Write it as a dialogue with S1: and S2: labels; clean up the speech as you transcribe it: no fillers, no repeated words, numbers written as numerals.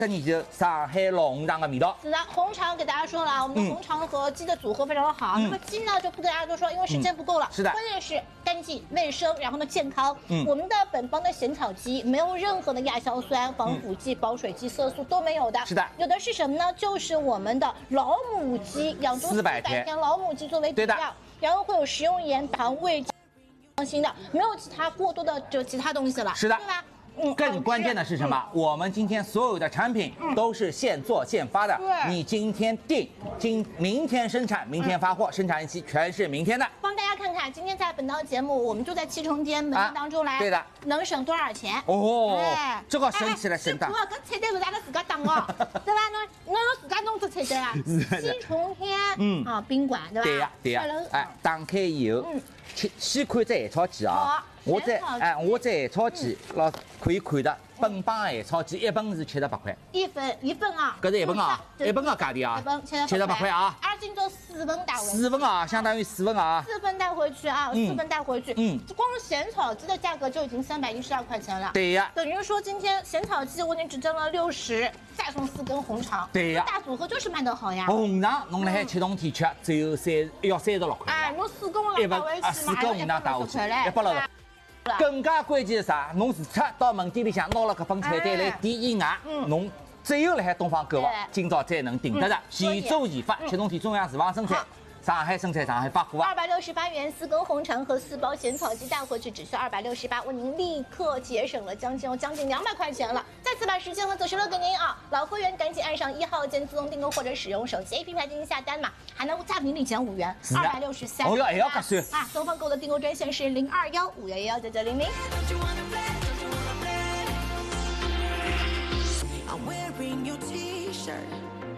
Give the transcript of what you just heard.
S1: 这你就上海老红肠的味道。
S2: 是的，红肠给大家说了啊，我们的红肠和鸡的组合非常的好。那么鸡呢就不跟大家多说，因为时间不够了。
S1: 是的，
S2: 关键是干净、卫生，然后呢健康。我们的本帮的咸草鸡没有任何的亚硝酸、防腐剂、保水剂、色素都没有的。
S1: 是的，
S2: 有的是什么呢？就是我们的老母鸡，养猪400天老母鸡作为底料，然后会有食用盐、糖、味精，放心的，没有其他过多的就其他东西了。
S1: 是的，
S2: 对吧？
S1: 更关键的是什么？我们今天所有的产品都是现做现发的。你今天订，明天生产，明天发货，生产日期全是明天的。
S2: 帮大家看看，今天在本档节目，我们就在7重天门店当中来，
S1: 对的，
S2: 能省多少钱？
S1: 哦，这个省起来省的。
S2: 搿菜单不是阿拉自家打哦，对吧？侬自家弄这菜单啊？7重天，宾馆对吧？
S1: 对呀，对呀。哎，打开以后，先看这海草鸡啊。我在海草鸡老可以看的，本帮海草鸡一本是78块，
S2: 一份啊，
S1: 搿是一本啊，一本的价钿啊，
S2: 一本
S1: 78块啊。
S2: 而今做4份带回去
S1: ，4份啊，相当于4份啊
S2: ，4份带回去啊，4份带回去，光咸草鸡的价格就已经312块钱了，
S1: 对呀，
S2: 等于说今天咸草鸡我已经只挣了60，再送4根红肠，
S1: 对呀，
S2: 大组合就是卖得好呀。
S1: 红肠侬辣海7重天吃，只有136块，
S2: 哎，侬4根红肠回去
S1: 4根红肠打下去，160。更加关键是啥？侬除脱到门店里向拿了搿份菜单来点以外，侬只有辣海东方购物，今朝才能订得着，现做现发，7重天中央厨房生产。上海生产，上海发货啊
S2: ！268元4根红肠和4包咸草鸡带回去，只需268，为您立刻节省了将近200块钱了。再次把时间和走时留给您啊！老会员赶紧按上1号键自动订购或者使用手机 APP 来进行下单嘛，还能再领减5元，263。
S1: 哦哟，还要格算
S2: 啊！东方购的订购专线是021-511-9900。
S3: I'm wearing your T-shirt.